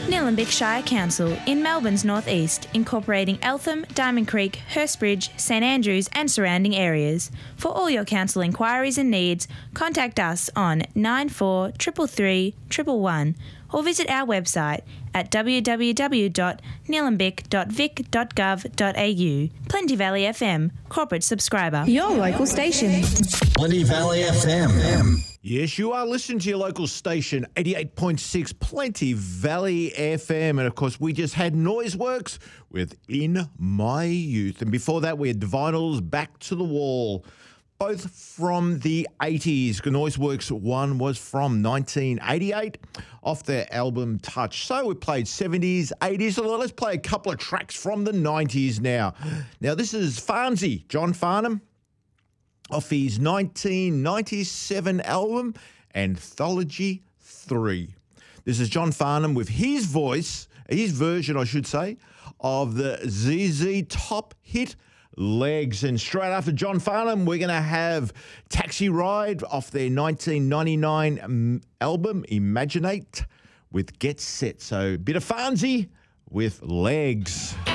Nillumbik Shire Council in Melbourne's northeast, incorporating Eltham, Diamond Creek, Hurstbridge, St Andrews and surrounding areas. For all your council inquiries and needs, contact us on 9433 111 or visit our website at www.nillumbik.vic.gov.au. Plenty Valley FM, corporate subscriber. Your local station. Plenty Valley FM. Yes, you are listening to your local station, 88.6 Plenty Valley FM. And, of course, we just had Noiseworks with In My Youth. And before that, we had Divinals, Back to the Wall, both from the 80s. Noiseworks one was from 1988 off their album Touch. So we played 70s, 80s. So let's play a couple of tracks from the 90s now. Now, this is Farnsey, John Farnham, off his 1997 album, Anthology 3. This is John Farnham with his voice, his version, I should say, of the ZZ Top hit Legs. And straight after John Farnham, we're going to have Taxi Ride off their 1999 album, Imaginate, with Get Set. So a bit of Farnsey with Legs.